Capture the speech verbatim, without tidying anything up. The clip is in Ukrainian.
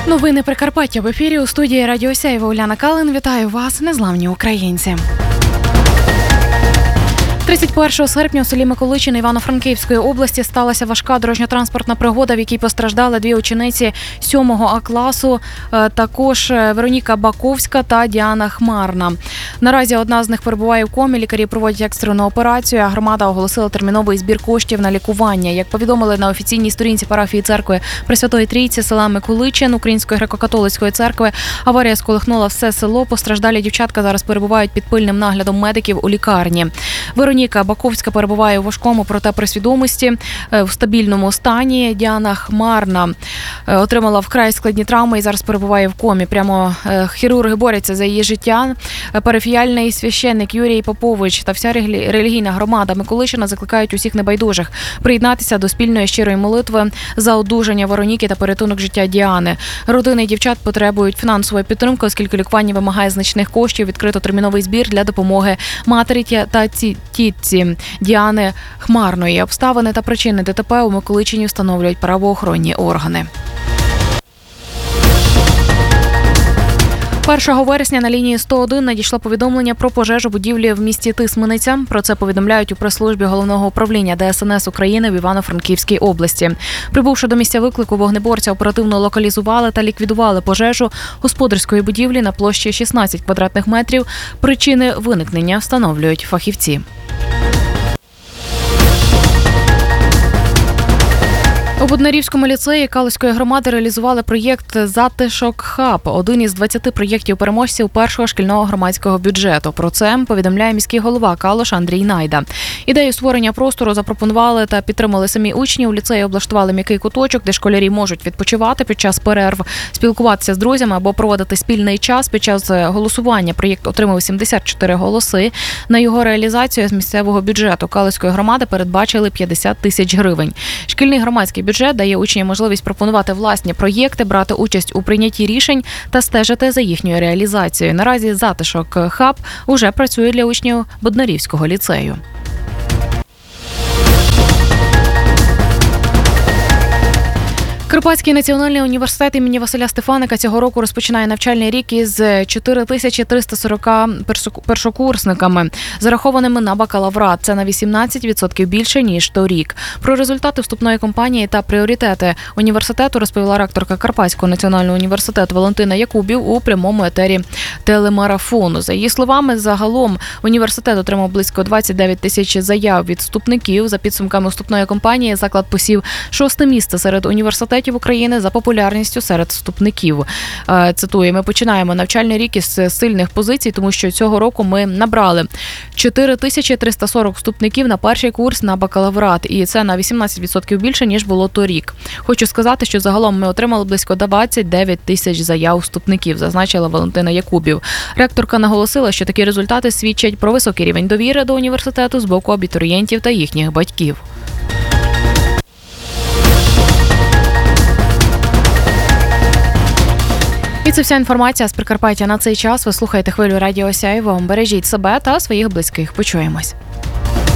Новини Прикарпаття в ефірі. У студії Радіо Сяйво Уляна Калин. Вітаю вас, незламні українці. тридцять першого серпня у селі Миколичин Івано-Франківської області сталася важка дорожньо-транспортна пригода, в якій постраждали дві учениці сьомого А класу, також Вероніка Баковська та Діана Хмарна. Наразі одна з них перебуває в комі, лікарі проводять екстрену операцію, а громада оголосила терміновий збір коштів на лікування. Як повідомили на офіційній сторінці парафії церкви Пресвятої Трійці села Миколичин Української греко-католицької церкви, аварія сколихнула все село. Постраждалі дівчатка зараз перебувають під пильним наглядом медиків у лікарні. Вероніка Баковська перебуває у важкому, проте при свідомості, в стабільному стані. Діана Хмарна отримала вкрай складні травми і зараз перебуває в комі. Прямо хірурги борються за її життя. Парафіяльний священник Юрій Попович та вся релігійна громада Миколичина закликають усіх небайдужих приєднатися до спільної щирої молитви за одужання Вероніки та порятунок життя Діани. Родини дівчат потребують фінансової підтримки, оскільки лікування вимагає значних коштів. Відкрито терміновий збір для допомоги матері та тітці Діани Хмарної. Обставини та причини ДТП у Миколичині встановлюють правоохоронні органи. першого вересня на лінії сто один надійшло повідомлення про пожежу будівлі в місті Тисмениця. Про це повідомляють у прес-службі Головного управління Де Ес Ен Ес України в Івано-Франківській області. Прибувши до місця виклику, вогнеборці оперативно локалізували та ліквідували пожежу господарської будівлі на площі шістнадцять квадратних метрів. Причини виникнення встановлюють фахівці. У Боднарівському ліцеї Калузької громади реалізували проєкт «Затишок Хаб» – один із двадцяти проєктів-переможців першого шкільного громадського бюджету. Про це повідомляє міський голова Калуша Андрій Найда. Ідею створення простору запропонували та підтримали самі учні. У ліцеї облаштували м'який куточок, де школярі можуть відпочивати під час перерв, спілкуватися з друзями або проводити спільний час. Під час голосування проєкт отримав сімдесят чотири голоси. На його реалізацію з місцевого бюджету Калузької громади передбачили п'ятдесят тисяч гривень. Шкільний громадський бюджет дає учням можливість пропонувати власні проєкти, брати участь у прийнятті рішень та стежити за їхньою реалізацією. Наразі «Затишок Хаб» уже працює для учнів Боднарівського ліцею. Карпатський національний університет імені Василя Стефаника цього року розпочинає навчальний рік із чотири тисячі триста сорок першокурсниками, зарахованими на бакалаврат. Це на вісімнадцять відсотків більше, ніж торік. Про результати вступної кампанії та пріоритети університету розповіла ректорка Карпатського національного університету Валентина Якубів у прямому етері телемарафону. За її словами, загалом університет отримав близько двадцять дев'ять тисяч заяв від вступників. За підсумками вступної кампанії заклад посів шосте місце серед університетів України за популярністю серед вступників. Цитую, ми починаємо навчальний рік із сильних позицій, тому що цього року ми набрали чотири тисячі триста сорок вступників на перший курс на бакалаврат, і це на вісімнадцять відсотків більше, ніж було торік. Хочу сказати, що загалом ми отримали близько двадцять дев'ять тисяч заяв вступників, зазначила Валентина Якубів. Ректорка наголосила, що такі результати свідчать про високий рівень довіри до університету з боку абітурієнтів та їхніх батьків. І це вся інформація з Прикарпаття на цей час. Ви слухаєте хвилю Радіо Сяйво. Бережіть себе та своїх близьких. Почуємось.